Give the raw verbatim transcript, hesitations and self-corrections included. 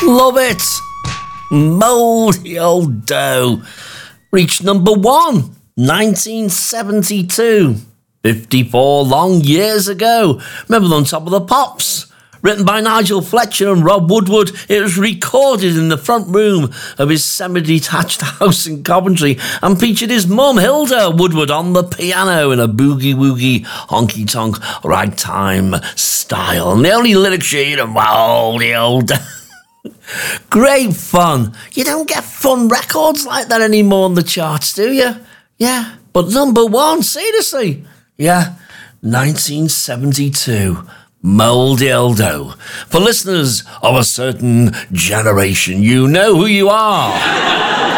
Love it. Mouldy Old Dough reached number one, nineteen seventy-two. fifty-four long years ago. Remember On Top of the Pops? Written by Nigel Fletcher and Rob Woodward, it was recorded in the front room of his semi-detached house in Coventry and featured his mum, Hilda Woodward, on the piano in a boogie-woogie, honky-tonk, ragtime style. And the only lyrics you hear are Mouldy Old Great fun. You don't get fun records like that anymore on the charts, do you? Yeah, but number one, seriously. Yeah, nineteen seventy-two. Mouldy Old Dough. For listeners of a certain generation, you know who you are.